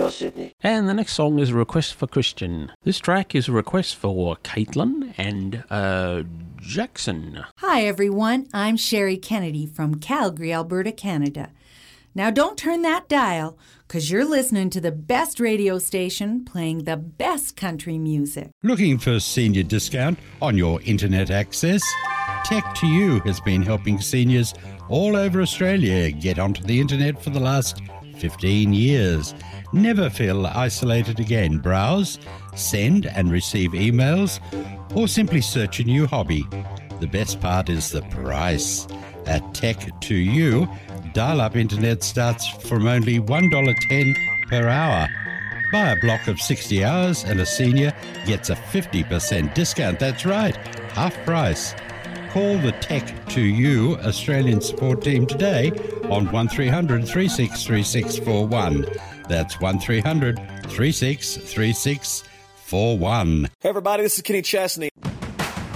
Tell Sydney. And the next song is a request for Christian. This track is a request for Caitlin and Jackson. Hi everyone, I'm Sherry Kennedy from Calgary, Alberta, Canada. Now don't turn that dial, because you're listening to the best radio station playing the best country music. Looking for a senior discount on your internet access? Tech2U has been helping seniors all over Australia get onto the internet for the last 15 years. Never feel isolated again. Browse, send and receive emails, or simply search a new hobby. The best part is the price. At Tech2U, dial-up internet starts from only $1.10 per hour. Buy a block of 60 hours and a senior gets a 50% discount. That's right, half price. Call the Tech2U Australian support team today on 1300 363641. That's 1300 363641. Hey everybody, this is Kenny Chesney.